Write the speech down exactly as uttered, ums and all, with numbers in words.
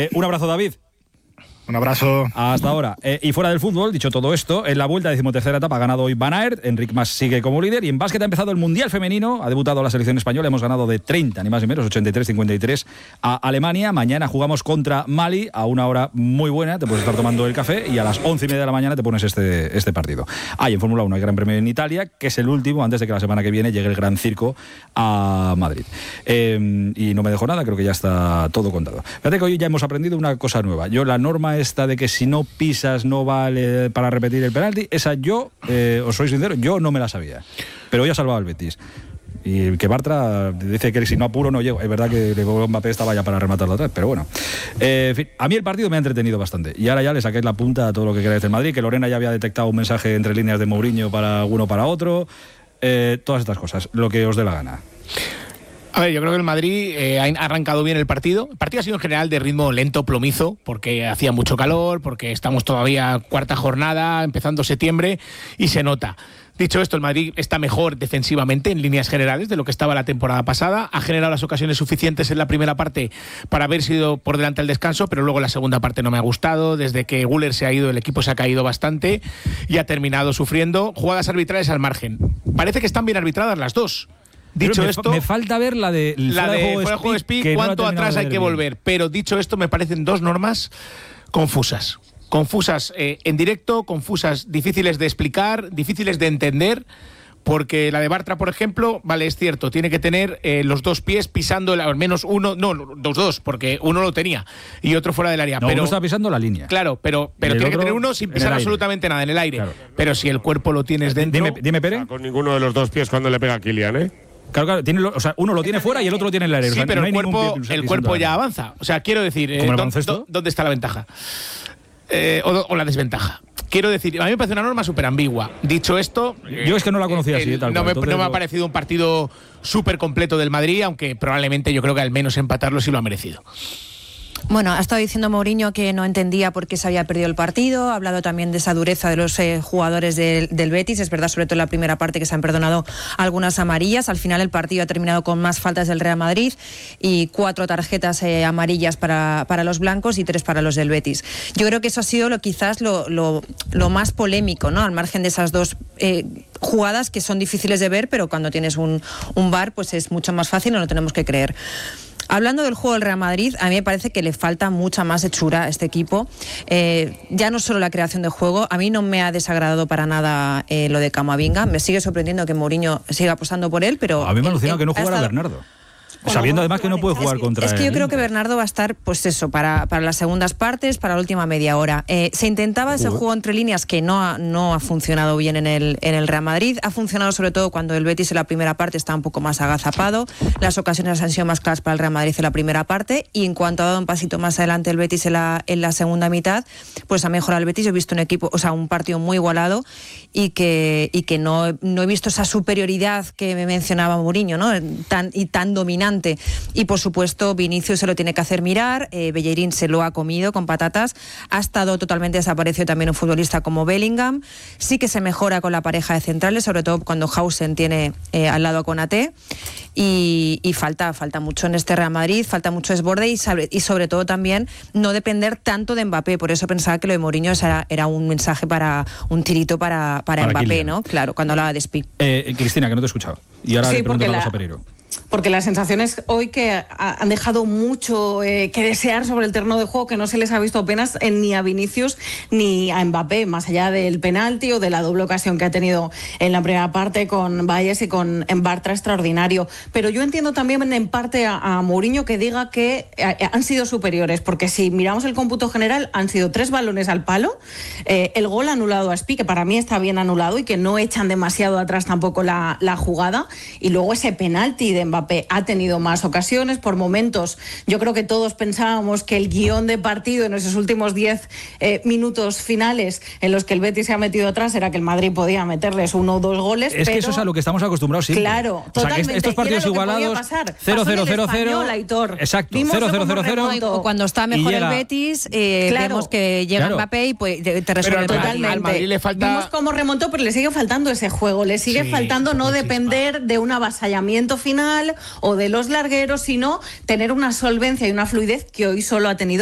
Eh, un abrazo, David. Un abrazo. Hasta ahora. Eh, y fuera del fútbol, dicho todo esto, en la vuelta decimotercera etapa ha ganado hoy Van Aert, Enric Mas sigue como líder, y en básquet ha empezado el Mundial Femenino, ha debutado la selección española, hemos ganado de treinta, ni más ni menos, ochenta y tres cincuenta y tres a Alemania. Mañana jugamos contra Mali a una hora muy buena, te puedes estar tomando el café y a las once y media de la mañana te pones este, este partido. Hay en Fórmula uno, hay Gran Premio en Italia, que es el último antes de que la semana que viene llegue el Gran Circo a Madrid. Eh, y no me dejo nada, creo que ya está todo contado. Fíjate que hoy ya hemos aprendido una cosa nueva. Yo la norma esta de que si no no pisas no vale para repetir el penalti, esa yo, eh, os soy sincero, yo no me la sabía, pero hoy ha salvado al Betis. Y que Bartra dice que si no apuro no llego. Es verdad que Mbappé estaba ya para rematarlo atrás, pero bueno. Eh, en fin, a mí el partido me ha entretenido bastante. Y ahora ya le saquéis la punta a todo lo que queráis del Madrid, que Lorena ya había detectado un mensaje entre líneas de Mourinho para uno para otro. Eh, todas estas cosas, lo que os dé la gana. A ver, yo creo que el Madrid eh, ha arrancado bien el partido. El partido ha sido en general de ritmo lento, plomizo, porque hacía mucho calor, porque estamos todavía cuarta jornada, empezando septiembre, y se nota. Dicho esto, el Madrid está mejor defensivamente en líneas generales de lo que estaba la temporada pasada. Ha generado las ocasiones suficientes en la primera parte para haber sido por delante al descanso, pero luego la segunda parte no me ha gustado. Desde que Güler se ha ido, el equipo se ha caído bastante y ha terminado sufriendo. Jugadas arbitrales al margen. Parece que están bien arbitradas las dos. Dicho me, esto, me falta ver la de la de fuera de juego de Speak, cuánto no atrás hay que volver. Pero dicho esto, me parecen dos normas confusas. Confusas eh, en directo, confusas, difíciles de explicar, difíciles de entender. Porque la de Bartra, por ejemplo, vale, es cierto, tiene que tener eh, los dos pies pisando, el, al menos uno, no, los dos, porque uno lo tenía y otro fuera del área. No, pero uno está pisando la línea. Claro, pero, pero tiene que tener uno sin pisar absolutamente nada en el aire. Claro. Pero si el cuerpo lo tienes dentro... Dime, dime Pere. O sea, con ninguno de los dos pies cuando le pega a Kylian, ¿eh? Claro, claro, tiene lo, o sea, uno lo tiene fuera y el otro lo tiene en el aire. Sí, o sea, pero no el cuerpo, pie, el cuerpo ya avanza. O sea, quiero decir, eh, ¿dónde, ¿dónde está la ventaja? Eh, o, o la desventaja. Quiero decir, a mí me parece una norma súper ambigua. Dicho esto... Yo es que no la conocía eh, así, tal no, cual, me, no me ha parecido un partido súper completo del Madrid, aunque probablemente yo creo que al menos empatarlo sí lo ha merecido. Bueno, ha estado diciendo Mourinho que no entendía por qué se había perdido el partido, ha hablado también de esa dureza de los eh, jugadores del, del Betis, es verdad, sobre todo en la primera parte que se han perdonado algunas amarillas. Al final el partido ha terminado con más faltas del Real Madrid y cuatro tarjetas eh, amarillas para, para los blancos y tres para los del Betis. Yo creo que eso ha sido lo, quizás lo, lo, lo más polémico, ¿no? Al margen de esas dos eh, jugadas que son difíciles de ver, pero cuando tienes un, un V A R pues es mucho más fácil, no lo tenemos que creer. Hablando del juego del Real Madrid, a mí me parece que le falta mucha más hechura a este equipo. Eh, ya no solo la creación de juego, a mí no me ha desagradado para nada eh, lo de Camavinga. Me sigue sorprendiendo que Mourinho siga apostando por él, pero... A mí me ha alucinado él, que no él, jugara estado... Bernardo. Sabiendo además que no puede jugar es, contra él. Es que yo creo que Bernardo va a estar, pues eso, para, para las segundas partes, para la última media hora. Eh, se intentaba ese juego entre líneas que no ha, no ha funcionado bien en el, en el Real Madrid. Ha funcionado sobre todo cuando el Betis en la primera parte está un poco más agazapado. Las ocasiones han sido más claras para el Real Madrid en la primera parte. Y en cuanto ha dado un pasito más adelante el Betis en la, en la segunda mitad, pues ha mejorado el Betis. Yo he visto un equipo, o sea, un partido muy igualado y que, y que no, no he visto esa superioridad que me mencionaba Mourinho, ¿no? Tan, y tan dominante. Y por supuesto Vinicius se lo tiene que hacer mirar, eh, Bellerín se lo ha comido con patatas, ha estado totalmente desaparecido también un futbolista como Bellingham. Sí que se mejora con la pareja de centrales, sobre todo cuando Hausen tiene eh, al lado a Konaté, y, y falta, falta mucho en este Real Madrid, falta mucho desborde y, sabe, y sobre todo también no depender tanto de Mbappé. Por eso pensaba que lo de Mourinho era, era un mensaje para un tirito para, para, para Mbappé, Kylian, ¿no? Claro, cuando hablaba de Spi. Eh, Cristina, que no te he escuchado. Y ahora sí, le pregunto la... a Pereiro. Porque las sensaciones hoy que han dejado mucho eh, que desear sobre el terreno de juego, que no se les ha visto apenas en, ni a Vinicius ni a Mbappé, más allá del penalti o de la doble ocasión que ha tenido en la primera parte con Valles y con Bartra, extraordinario. Pero yo entiendo también en parte a, a Mourinho que diga que eh, han sido superiores, porque si miramos el cómputo general han sido tres balones al palo, eh, el gol anulado a Spi, que para mí está bien anulado y que no echan demasiado atrás tampoco la, la jugada, y luego ese penalti de Mbappé. Ha tenido más ocasiones, por momentos yo creo que todos pensábamos que el guión de partido en esos últimos diez eh, minutos finales en los que el Betis se ha metido atrás era que el Madrid podía meterles uno o dos goles. Es pero... que eso es a lo que estamos acostumbrados siempre. Claro, o sea, totalmente. Que estos partidos igualados cero cero cero cero exacto, cero cero cero cero o cuando está mejor llega... el Betis eh, claro, vemos que llega claro. Mbappé y pues, te, te resuelve. Pero totalmente. al Madrid le falta... Vimos cómo remontó, pero le sigue faltando ese juego, le sigue sí, faltando no depender de un avasallamiento final o de los largueros, sino tener una solvencia y una fluidez que hoy solo ha tenido